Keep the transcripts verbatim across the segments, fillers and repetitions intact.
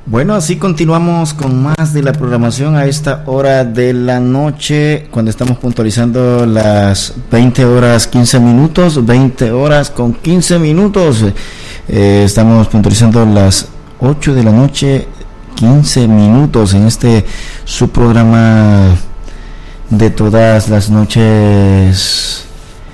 Bueno, así continuamos con más de la programación a esta hora de la noche, cuando estamos puntualizando las veinte horas quince minutos, veinte horas con quince minutos. Eh, estamos puntualizando las ocho de la noche, quince minutos en este su programa de todas las noches,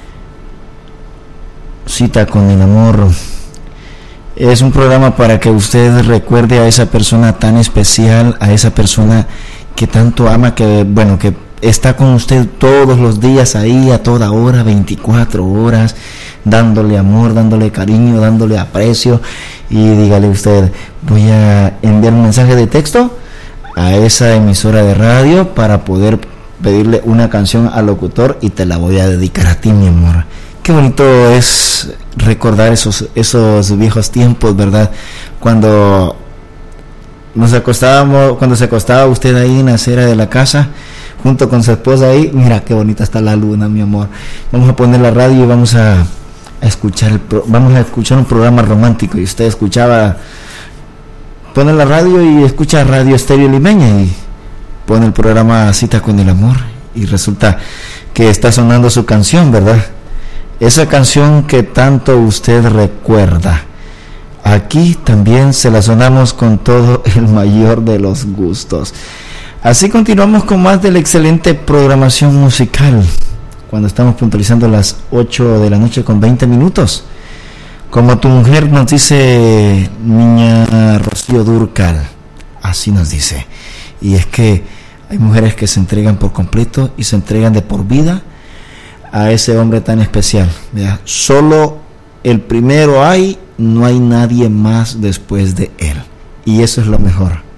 Cita con el Amor. Es un programa para que usted recuerde a esa persona tan especial, a esa persona que tanto ama, que bueno, que está con usted todos los días ahí, a toda hora, veinticuatro horas, dándole amor, dándole cariño, dándole aprecio. Y dígale usted, voy a enviar un mensaje de texto a esa emisora de radio para poder pedirle una canción al locutor y te la voy a dedicar a ti, mi amor. Qué bonito es recordar esos esos viejos tiempos, ¿verdad? Cuando nos acostábamos, cuando se acostaba usted ahí en la acera de la casa, junto con su esposa ahí, mira qué bonita está la luna, mi amor. Vamos a poner la radio y vamos a, a escuchar el pro, vamos a escuchar un programa romántico. Y usted escuchaba, pone la radio y escucha Radio Estéreo Limeña y pone el programa Cita con el Amor y resulta que está sonando su canción, ¿verdad? Esa canción que tanto usted recuerda. Aquí también se la sonamos con todo el mayor de los gustos. Así continuamos con más de la excelente programación musical, cuando estamos puntualizando las ocho de la noche con veinte minutos. Como tu mujer, nos dice niña Rocío Dúrcal. Así nos dice. Y es que hay mujeres que se entregan por completo y se entregan de por vida a ese hombre tan especial, ¿verdad? Solo el primero hay, no hay nadie más después de él, y eso es lo mejor.